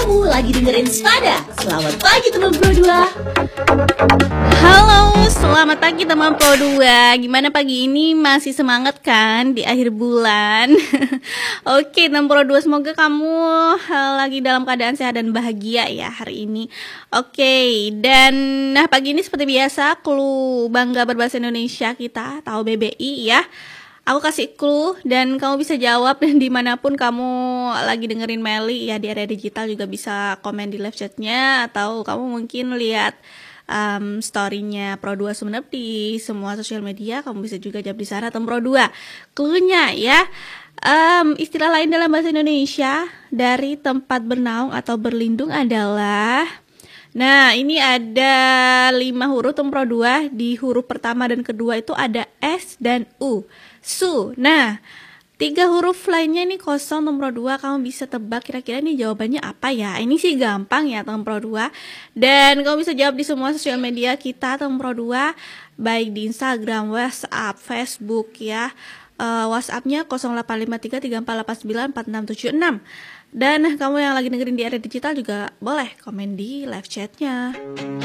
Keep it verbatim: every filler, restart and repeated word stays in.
Kamu lagi dengerin Spada. Selamat pagi teman Pro dua. Halo, selamat pagi teman Pro dua. Gimana pagi ini, masih semangat kan di akhir bulan? Oke teman Pro dua, semoga kamu uh, lagi dalam keadaan sehat dan bahagia ya hari ini. Oke, dan nah pagi ini seperti biasa, clue bangga berbahasa Indonesia kita, tahu B B I ya. Aku kasih clue dan kamu bisa jawab dimanapun kamu lagi dengerin Meli ya, di area digital juga bisa komen di live chatnya, atau kamu mungkin lihat um, story-nya Pro dua Sumenep di semua sosial media. Kamu bisa juga jawab di sana tem Pro dua. Clue-nya ya, um, istilah lain dalam bahasa Indonesia dari tempat bernaung atau berlindung adalah, nah ini ada lima huruf tem Pro dua. Di huruf pertama dan kedua itu ada S dan U, su. Nah, tiga huruf lainnya ini kosong tem Pro dua. Kamu bisa tebak kira-kira ini jawabannya apa ya? Ini sih gampang ya tem Pro dua. Dan kamu bisa jawab di semua sosial media kita tem Pro dua, baik di Instagram, WhatsApp, Facebook ya. Uh, WhatsApp-nya nol delapan lima tiga tiga empat delapan sembilan empat enam tujuh enam. Dan kamu yang lagi dengerin di area digital juga boleh komen di live chat-nya.